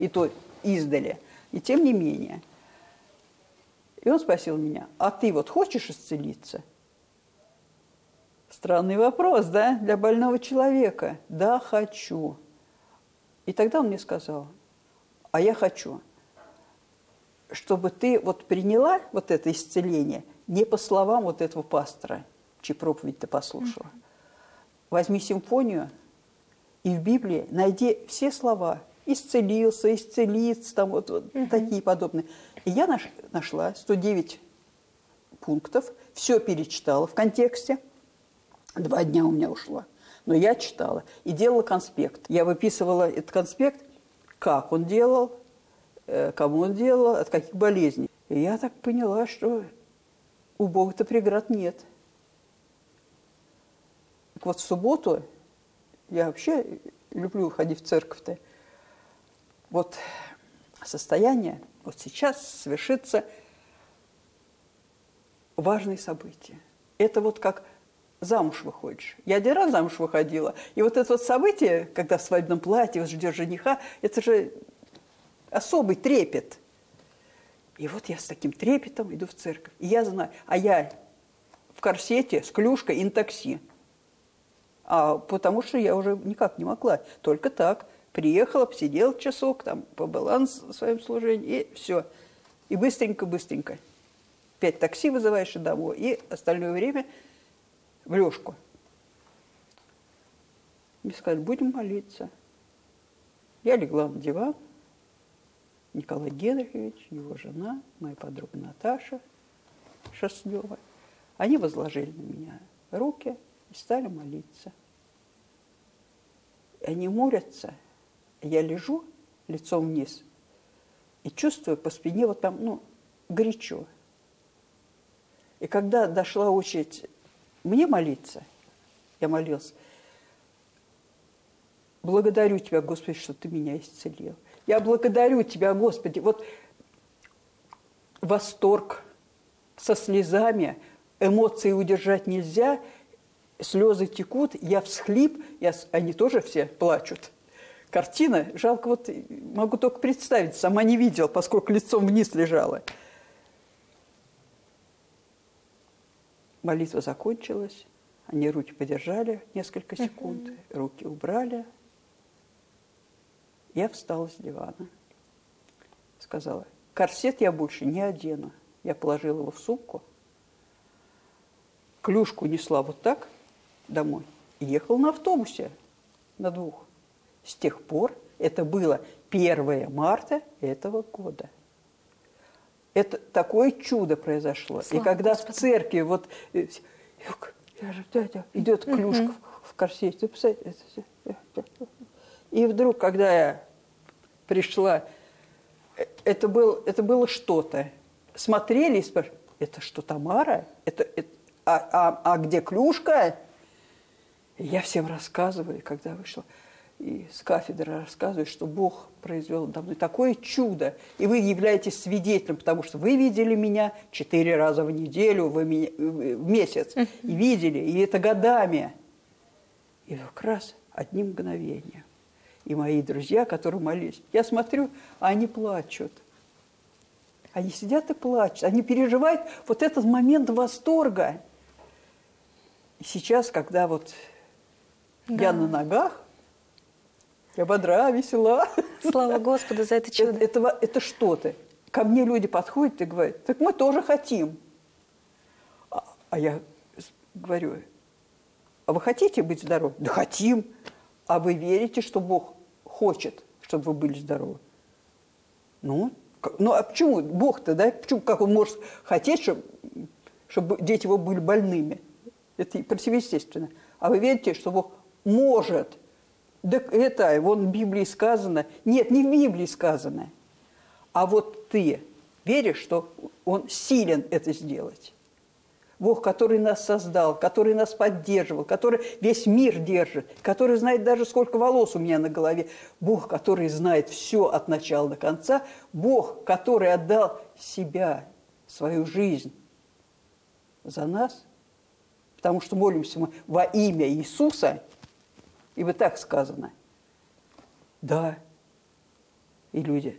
и то издали. И тем не менее. И он спросил меня: а ты вот хочешь исцелиться? Странный вопрос, да, для больного человека. Да, хочу. И тогда он мне сказал: а я хочу, чтобы ты вот приняла вот это исцеление не по словам вот этого пастора, чью проповедь ты послушала. Возьми симфонию и в Библии найди все слова. Исцелился, исцелиться, там вот такие подобные. И я нашла 109 пунктов, все перечитала в контексте. 2 дня у меня ушло. Но я читала и делала конспект. Я выписывала этот конспект, как он делал, кому он делал, от каких болезней. И я так поняла, что у Бога-то преград нет. Так вот в субботу, я вообще люблю ходить в церковь-то, вот состояние, вот сейчас совершится важные события. Это вот как замуж выходишь. Я 1 раз замуж выходила, и вот это вот событие, когда в свадебном платье ждешь жениха, это же особый трепет. И вот я с таким трепетом иду в церковь. И я знаю, а я в корсете с клюшкой и на такси. Потому что я уже никак не могла. Только так. Приехала, посидела часок, там, побыла на своем служении, и все. И быстренько-быстренько. 5 такси вызываешь и домой, и остальное время в лёжку. Мне сказали: будем молиться. Я легла на диван. Николай Генрихович, его жена, моя подруга Наташа Шерстнева, они возложили на меня руки и стали молиться. И они молятся. Я лежу лицом вниз и чувствую по спине вот там, горячо. И когда дошла очередь мне молиться, я молилась: благодарю Тебя, Господи, что Ты меня исцелил. Я благодарю Тебя, Господи. Вот восторг со слезами, эмоции удержать нельзя, слезы текут, я всхлип, они тоже все плачут. Картина, жалко, вот могу только представить, сама не видела, поскольку лицом вниз лежала. Молитва закончилась, они руки подержали несколько секунд, руки убрали. Я встала с дивана, сказала: корсет я больше не одену. Я положила его в сумку, клюшку несла вот так домой и ехала на автобусе на 2. С тех пор, это было 1 марта этого года. Это такое чудо произошло. Слава и когда Господу. В церкви вот идет клюшка в корсете, и вдруг, когда я пришла, это было что-то. Смотрели и спрашивали: это что, Тамара? А где клюшка? И я всем рассказываю, когда вышла. И с кафедры рассказываю, что Бог произвел надо мной такое чудо. И вы являетесь свидетелем, потому что вы видели меня 4 раза в неделю, вы меня, в месяц. И видели, и это годами. И вдруг раз, одним мгновением. И мои друзья, которые молились, я смотрю, а они плачут. Они сидят и плачут. Они переживают вот этот момент восторга. И сейчас, когда вот я на ногах, я бодра, весела. Слава Господу за это чудо. Это что-то. Ко мне люди подходят и говорят: так мы тоже хотим. А я говорю: а вы хотите быть здоровы? Да хотим. А вы верите, что Бог хочет, чтобы вы были здоровы? А почему Бог-то, да? Почему, как Он может хотеть, чтобы дети его были больными? Это противоестественно. А вы верите, что Бог может? Да это, вон в Библии сказано. Нет, не в Библии сказано. А вот ты веришь, что Он силен это сделать? Бог, который нас создал, который нас поддерживал, который весь мир держит, который знает даже, сколько волос у меня на голове. Бог, который знает все от начала до конца. Бог, который отдал себя, свою жизнь за нас. Потому что молимся мы во имя Иисуса. И вот так сказано. Да, И люди,